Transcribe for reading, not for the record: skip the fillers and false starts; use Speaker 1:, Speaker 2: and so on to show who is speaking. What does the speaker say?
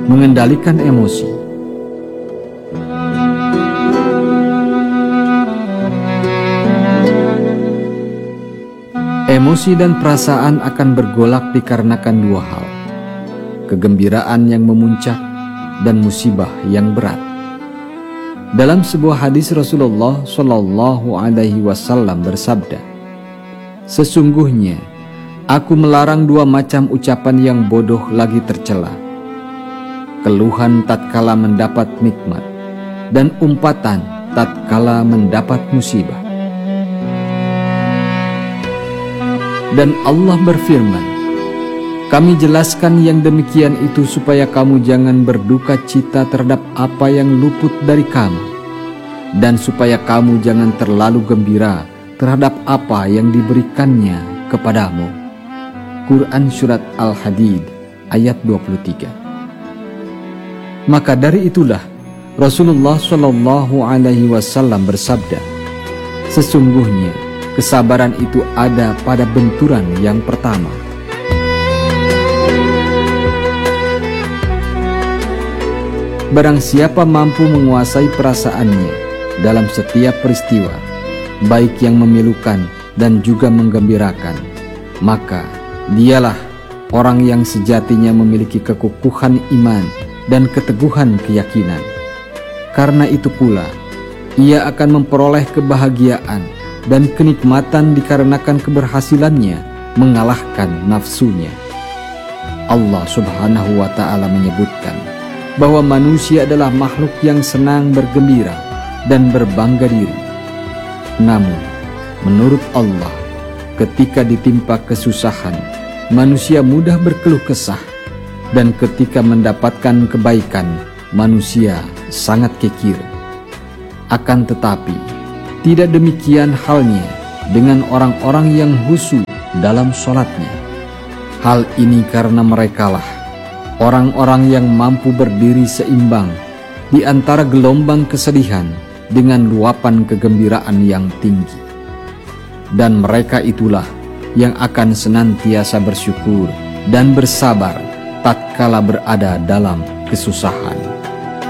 Speaker 1: mengendalikan emosi. Emosi dan perasaan akan bergolak dikarenakan dua hal: kegembiraan yang memuncak dan musibah yang berat. Dalam sebuah hadis Rasulullah Shallallahu Alaihi Wasallam bersabda, "Sesungguhnya aku melarang dua macam ucapan yang bodoh lagi tercela: keluhan tatkala mendapat nikmat dan umpatan tatkala mendapat musibah." Dan Allah berfirman, "Kami jelaskan yang demikian itu supaya kamu jangan berduka cita terhadap apa yang luput dari kamu, dan supaya kamu jangan terlalu gembira terhadap apa yang diberikannya kepadamu." Quran Surat Al-Hadid ayat 23. Maka dari itulah Rasulullah Shallallahu Alaihi Wasallam bersabda, "Sesungguhnya kesabaran itu ada pada benturan yang pertama." Barang siapa mampu menguasai perasaannya dalam setiap peristiwa, baik yang memilukan dan juga menggembirakan, maka dialah orang yang sejatinya memiliki kekukuhan iman dan keteguhan keyakinan. Karena itu pula, ia akan memperoleh kebahagiaan dan kenikmatan dikarenakan keberhasilannya mengalahkan nafsunya. Allah Subhanahu wa Ta'ala menyebutkan bahwa manusia adalah makhluk yang senang bergembira dan berbangga diri. Namun, menurut Allah, ketika ditimpa kesusahan, manusia mudah berkeluh kesah, dan ketika mendapatkan kebaikan, manusia sangat kikir. Akan tetapi, tidak demikian halnya dengan orang-orang yang khusyuk dalam sholatnya. Hal ini karena merekalah orang-orang yang mampu berdiri seimbang di antara gelombang kesedihan dengan luapan kegembiraan yang tinggi. Dan mereka itulah yang akan senantiasa bersyukur dan bersabar tatkala berada dalam kesusahan.